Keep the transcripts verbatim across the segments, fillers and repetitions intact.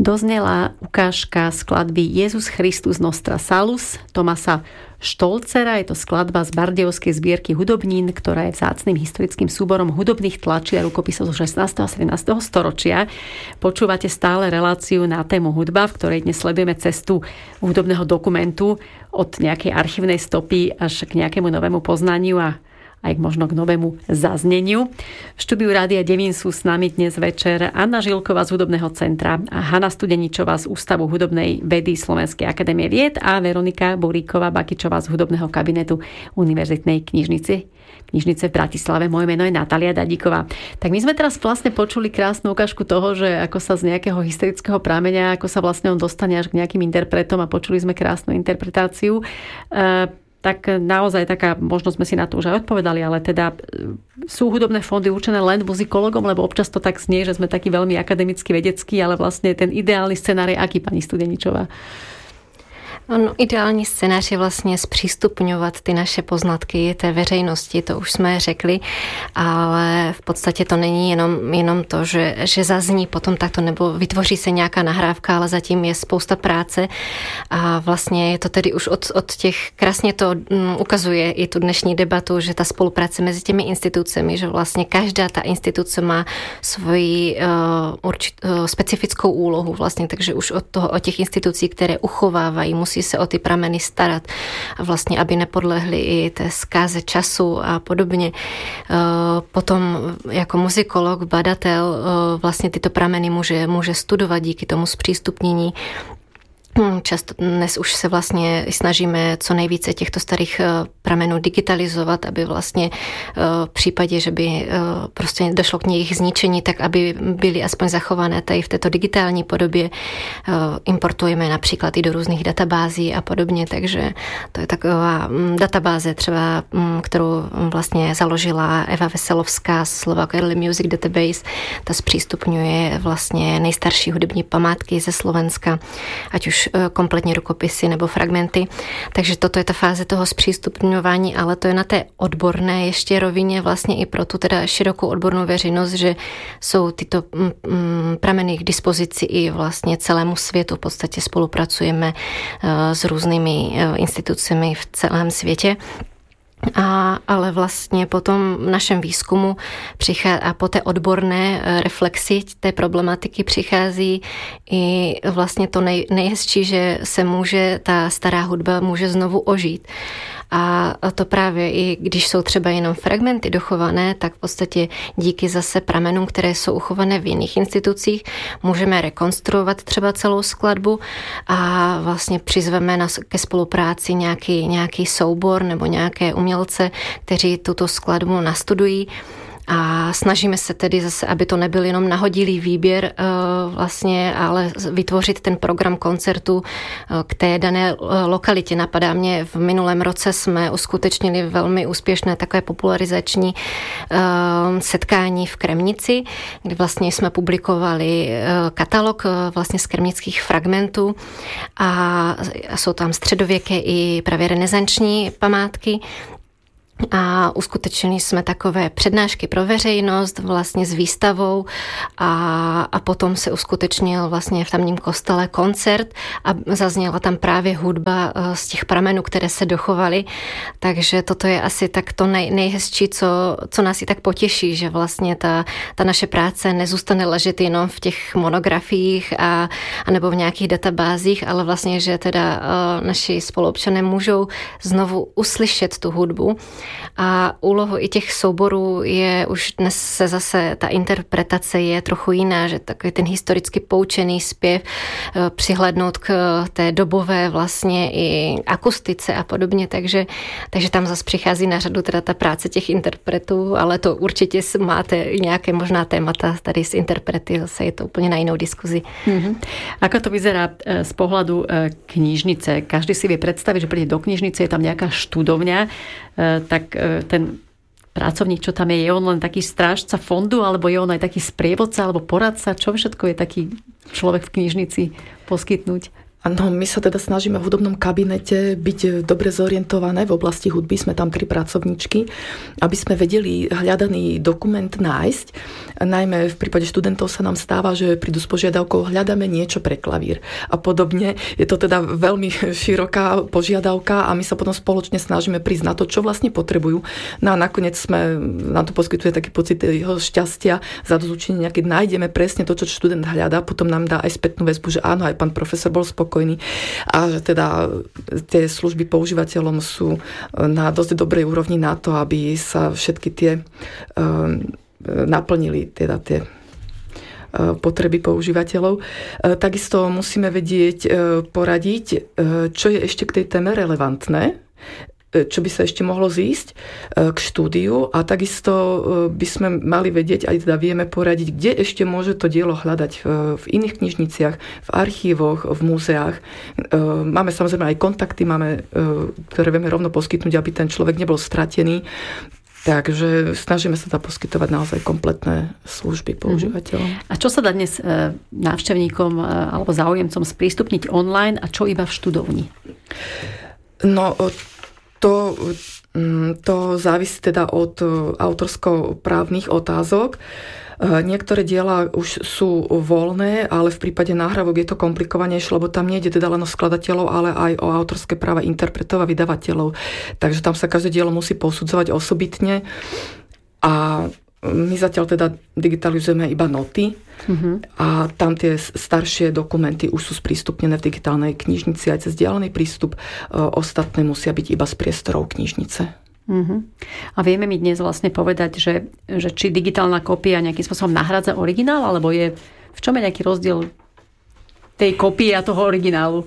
doznela ukážka skladby Jezus Christus Nostra Salus Thomasa Stolzera. Je to skladba z Bardejovskej zbierky hudobnín, ktorá je vzácnym historickým súborom hudobných tlačí a rukopisov zo šestnásteho a sedemnásteho storočia. Počúvate stále reláciu na tému hudba, v ktorej dnes sledujeme cestu hudobného dokumentu od nejakej archívnej stopy až k nejakému novému poznaniu a aj možno k novému zazneniu. V štúdiu Rádia Devín sú s nami dnes večer Anna Žilková z Hudobného centra a Hana Studeničová z Ústavu hudobnej vedy Slovenskej akadémie vied a Veronika Buríková-Bakičová z Hudobného kabinetu Univerzitnej knižnice knižnice v Bratislave. Moje meno je Natália Dadíková. Tak my sme teraz vlastne počuli krásnu ukážku toho, že ako sa z nejakého historického prameňa, ako sa vlastne on dostane až k nejakým interpretom a počuli sme krásnu interpretáciu. E- tak naozaj taká, možno sme si na to už aj odpovedali, ale teda sú hudobné fondy určené len muzikologom, lebo občas to tak znie, že sme takí veľmi akademicky vedeckí, ale vlastne ten ideálny scenár je aký, pani Studeničová? No, ideální scénář je vlastně zpřístupňovat ty naše poznatky té veřejnosti, to už jsme řekli, ale v podstatě to není jenom, jenom to, že, že zazní potom takto nebo vytvoří se nějaká nahrávka, ale zatím je spousta práce a vlastně je to tedy už od, od těch, krásně to ukazuje i tu dnešní debatu, že ta spolupráce mezi těmi institucemi, že vlastně každá ta instituce má svoji uh, určit, uh, specifickou úlohu vlastně, takže už od toho, od těch institucí, které uchovávají, musí se o ty prameny starat a vlastně, aby nepodlehli i té zkáze času a podobně. Potom jako muzikolog, badatel vlastně tyto prameny může, může studovat díky tomu zpřístupnění. Často dnes už se vlastně snažíme co nejvíce těchto starých pramenů digitalizovat, aby vlastně v případě, že by prostě došlo k jejich zničení, tak aby byly aspoň zachované tady v této digitální podobě. Importujeme například i do různých databází a podobně, takže to je taková databáze třeba, kterou vlastně založila Eva Veselovská, Slovak Early Music Database. Ta zpřístupňuje vlastně nejstarší hudební památky ze Slovenska, ať už kompletně rukopisy nebo fragmenty. Takže toto je ta fáze toho zpřístupňování, ale to je na té odborné ještě rovině vlastně i pro tu teda širokou odbornou veřejnost, že jsou tyto mm, prameny k dispozici i vlastně celému světu. V podstatě spolupracujeme s různými institucemi v celém světě. A, ale vlastně po tom našem výzkumu přichá, a po té odborné reflexi té problematiky přichází i vlastně to nej, nejhezčí, že se může ta stará hudba může znovu ožít. A to právě i když jsou třeba jenom fragmenty dochované, tak v podstatě díky zase pramenům, které jsou uchované v jiných institucích, můžeme rekonstruovat třeba celou skladbu a vlastně přizveme na, ke spolupráci nějaký, nějaký soubor nebo nějaké umělce, kteří tuto skladbu nastudují. A snažíme se tedy zase, aby to nebyl jenom nahodilý výběr vlastně, ale vytvořit ten program koncertu k té dané lokalitě. Napadá mě, v minulém roce jsme uskutečnili velmi úspěšné takové popularizační setkání v Kremnici, kdy vlastně jsme publikovali katalog vlastně z kremnických fragmentů a jsou tam středověké i právě renesanční památky. A uskutečnili jsme takové přednášky pro veřejnost vlastně s výstavou a, a potom se uskutečnil vlastně v tamním kostele koncert a zazněla tam právě hudba z těch pramenů, které se dochovaly. Takže toto je asi tak to nej, nejhezčí, co, co nás i tak potěší, že vlastně ta, ta naše práce nezůstane ležet jenom v těch monografiích a, a nebo v nějakých databázích, ale vlastně, že teda uh, naši spoluobčané můžou znovu uslyšet tu hudbu. A úlohou i těch souborů je už dnes se zase ta interpretace je trochu jiná, že takový ten historicky poučený zpěv, přihlednout k té dobové vlastně i akustice a podobně, takže, takže tam zase přichází na řadu teda ta práce těch interpretů, ale to určitě máte nějaké možná témata tady s interprety, zase je to úplně na jinou diskuzi. Mm-hmm. Ako to vyzerá z pohľadu knižnice? Každý si vie predstaviť, že príde do knižnice, je tam nejaká študovňa, tak ten pracovník, čo tam je, je on len taký strážca fondu, alebo je on aj taký sprievodca, alebo poradca? Čo všetko je taký človek v knižnici poskytnúť? No, my sa teda snažíme v hudobnom kabinete byť dobre zorientované v oblasti hudby. Sme tam tri pracovničky, aby sme vedeli hľadaný dokument nájsť. Najmä v prípade študentov sa nám stáva, že prídu s požiadavkou hľadáme niečo pre klavír. A podobne. Je to teda veľmi široká požiadavka a my sa potom spoločne snažíme prísť na to, čo vlastne potrebujú. No a nakoniec sme, nám to poskytuje taký pocit jeho šťastia, zadozučenia, keď nájdeme presne to, čo študent hľadá, potom nám dá aj spätnú väzbu, že áno, aj pán profesor bol spokojný a že teda tie služby používateľom sú na dosť dobrej úrovni na to, aby sa všetky tie um, naplnili teda tie potreby používateľov. Takisto musíme vedieť poradiť, čo je ešte k tej téme relevantné, čo by sa ešte mohlo zísť k štúdiu a takisto by sme mali vedieť, aj teda vieme poradiť, kde ešte môže to dielo hľadať v iných knižniciach, v archívoch, v múzeách. Máme samozrejme aj kontakty, máme, ktoré vieme rovno poskytnúť, aby ten človek nebol stratený. Takže snažíme sa tam poskytovať naozaj kompletné služby používateľom. A čo sa dá dnes návštevníkom alebo záujemcom sprístupniť online a čo iba v študovni? No, To, to závisí teda od autorsko-právnych otázok. Niektoré diela už sú voľné, ale v prípade nahrávok je to komplikovanejšie, lebo tam nejde teda len o skladateľov, ale aj o autorské práva interpretov a vydavateľov. Takže tam sa každé dielo musí posudzovať osobitne. A my zatiaľ teda digitalizujeme iba noty mm-hmm. a tam tie staršie dokumenty už sú sprístupnené v digitálnej knižnici aj cez diaľný prístup. Ostatné musia byť iba z priestorov knižnice. Mm-hmm. A vieme mi dnes vlastne povedať, že, že či digitálna kópia nejakým spôsobom nahrádza originál, alebo je, v čom je nejaký rozdiel tej kópie a toho originálu?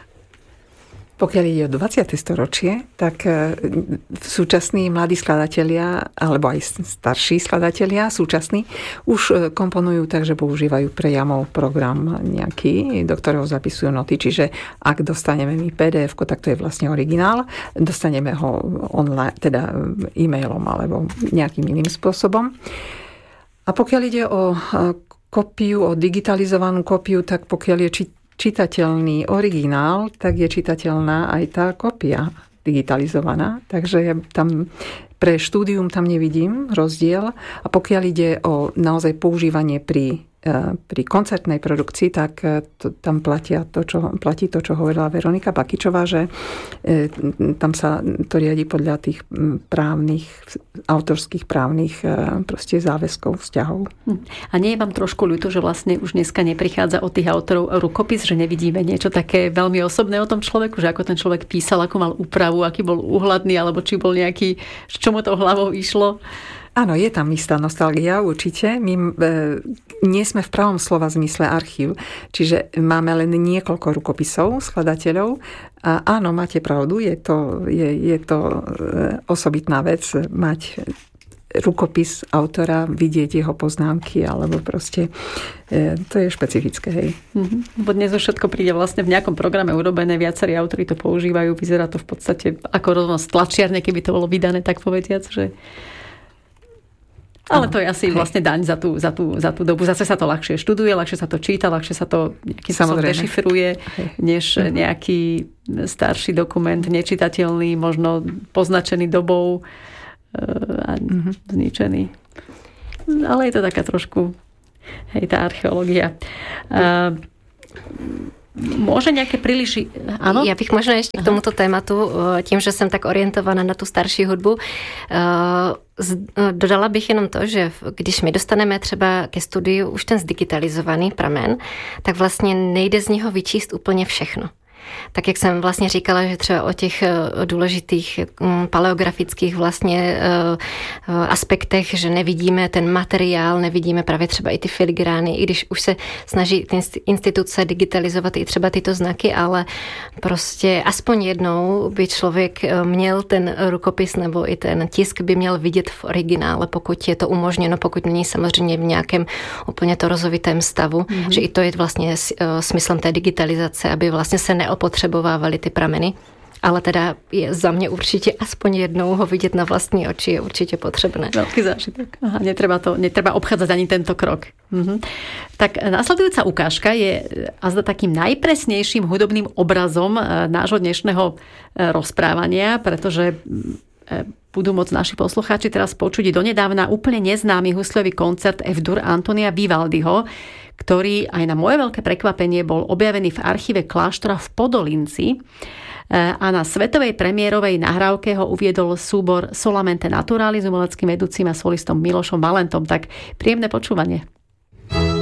Pokiaľ ide o dvadsiate storočie, tak súčasní mladí skladatelia, alebo aj starší skladatelia, súčasní, už komponujú tak, že používajú priamo program nejaký, do ktorého zapisujú noty. Čiže ak dostaneme my pé dé efko, tak to je vlastne originál. Dostaneme ho online, teda e-mailom alebo nejakým iným spôsobom. A pokiaľ ide o kópiu, o digitalizovanú kópiu, tak pokiaľ je či čitateľný originál, tak je čitateľná aj tá kópia digitalizovaná. Takže ja tam pre štúdium tam nevidím rozdiel. A pokiaľ ide o naozaj používanie pri, pri koncertnej produkcii, tak to, tam platia to, čo, platí to, čo hovorila Veronika Bakičová, že e, tam sa to riadi podľa tých právnych, autorských právnych e, proste záväzkov, vzťahov. A nie je vám trošku ľúto, že vlastne už dneska neprichádza od tých autorov rukopis, že nevidíme niečo také veľmi osobné o tom človeku, že ako ten človek písal, ako mal úpravu, aký bol úhladný, alebo či bol nejaký, čo mu to hlavou išlo? Áno, je tam istá nostalgia, určite. My e, nie sme v pravom slova zmysle archív, čiže máme len niekoľko rukopisov skladateľov. A áno, máte pravdu, je to, je, je to e, osobitná vec mať rukopis autora, vidieť jeho poznámky, alebo proste e, to je špecifické, hej. Mm-hmm. Bo dnes už všetko príde vlastne v nejakom programe urobené, viacerí autori to používajú, vyzerá to v podstate ako rovno z tlačiarne, keby to bolo vydané, tak povediac, že ale to je asi vlastne daň za tú, za tú, za tú dobu. Zase sa to ľahšie študuje, ľahšie sa to číta, ľahšie sa to nejakým spôsobom dešifruje, než nejaký starší dokument, nečitateľný, možno poznačený dobou a zničený. Ale je to taká trošku, hej, tá archeológia. A môže nejaké príliš... Áno? Ja bych možno ešte k tomuto tématu, tím, že jsem tak orientovaná na tu starší hudbu, dodala bych jenom to, že když my dostaneme třeba ke studiu už ten zdigitalizovaný pramen, tak vlastně nejde z něho vyčíst úplně všechno. Tak jak jsem vlastně říkala, že třeba o těch důležitých paleografických vlastně aspektech, že nevidíme ten materiál, nevidíme právě třeba i ty filigrány, i když už se snaží ty instituce digitalizovat i třeba tyto znaky, ale prostě aspoň jednou by člověk měl ten rukopis nebo i ten tisk by měl vidět v originále, pokud je to umožněno, pokud není samozřejmě v nějakém úplně to rozovitém stavu, mm-hmm. že i to je vlastně smyslem té digitalizace, aby vlastně se neopotřebovávaly ty prameny. Ale teda je za mě určitě aspoň jednou ho vidět na vlastní oči je určitě potřebné. Veľký zážitok. Aha, netreba, to, netreba obchádzať ani tento krok. Mhm. Tak nasledujúca ukážka je azda takým najpresnejším hudobným obrazom nášho dnešného rozprávania, pretože budú môcť naši poslucháči teraz počuť donedávna úplne neznámy husľový koncert F-dur Antonia Vivaldiho, ktorý aj na moje veľké prekvapenie bol objavený v archíve kláštora v Podolinci a na svetovej premiérovej nahrávke ho uviedol súbor Solamente Naturali s umeleckým vedúcim a solistom Milošom Valentom. Tak príjemné počúvanie.